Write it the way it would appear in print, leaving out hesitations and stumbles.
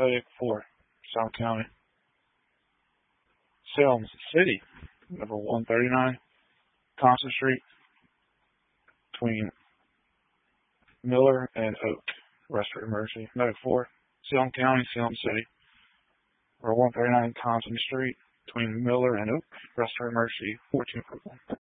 Medic 4, Salem County. Salem City, number 139, Constant Street, between Miller and Oak. Respiratory emergency. Medic 4, Salem County, Salem City, number 139, Constant Street, between Miller and Oak. Respiratory emergency. 14 people.